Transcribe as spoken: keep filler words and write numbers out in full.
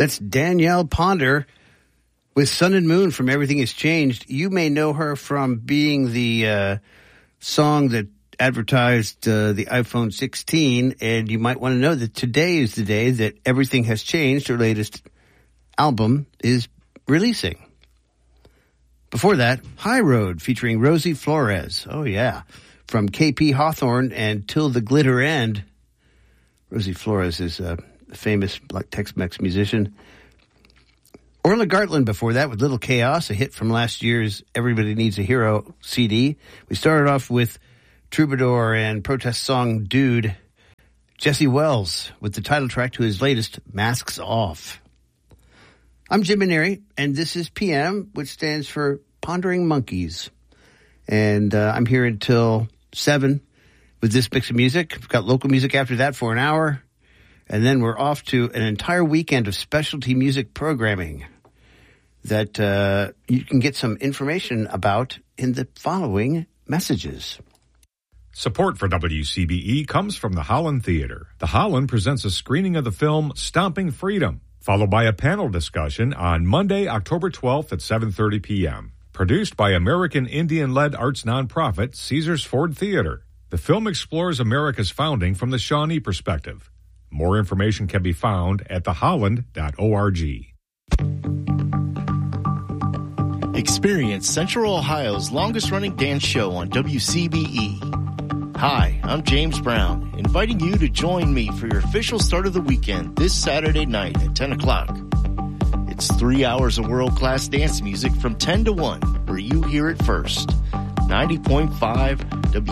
That's Danielle Ponder with Sun and Moon from Everything Has Changed. You may know her from being the uh, song that advertised uh, the iPhone sixteen, and you might want to know that today is the day that Everything Has Changed, her latest album, is releasing. Before that, High Road featuring Rosie Flores. Oh, yeah. From K P Hawthorne and Till the Glitter End. Rosie Flores is a famous Tex-Mex musician. Orla Gartland before that with Little Chaos, a hit from last year's Everybody Needs a Hero C D. We started off with Troubadour and protest song Dude. Jesse Wells with the title track to his latest, Masks Off. I'm Jim Maneri, and this is P M, which stands for Pondering Monkeys. And uh, I'm here until seven with this mix of music. We've got local music after that for an hour. And then we're off to an entire weekend of specialty music programming that uh, you can get some information about in the following messages. Support for W C B E comes from the Holland Theater. The Holland presents a screening of the film Stomping Freedom, followed by a panel discussion on Monday, October twelfth at seven thirty p.m. Produced by American Indian-led arts nonprofit Caesars Ford Theater. The film explores America's founding from the Shawnee perspective. More information can be found at the holland dot org. Experience Central Ohio's longest-running dance show on W C B E. Hi, I'm James Brown, inviting you to join me for your official start of the weekend this Saturday night at ten o'clock. It's three hours of world-class dance music from ten to one, where you hear it first. ninety point five W